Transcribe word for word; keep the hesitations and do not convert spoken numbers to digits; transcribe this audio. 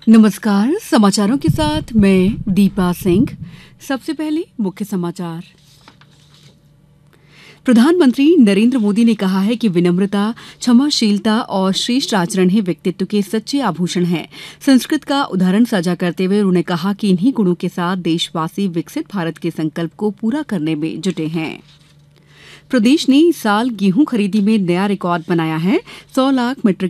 नमस्कार, समाचारों के साथ मैं दीपा सिंह। सबसे पहले मुख्य समाचार। प्रधानमंत्री नरेंद्र मोदी ने कहा है कि विनम्रता, क्षमाशीलता और श्रेष्ठ आचरण ही व्यक्तित्व के सच्चे आभूषण हैं। संस्कृत का उदाहरण साझा करते हुए उन्होंने कहा कि इन्हीं गुणों के साथ देशवासी विकसित भारत के संकल्प को पूरा करने में जुटे हैं। प्रदेश ने इस साल गेहूं खरीदी में नया रिकॉर्ड बनाया है। सौ लाख मीट्रिक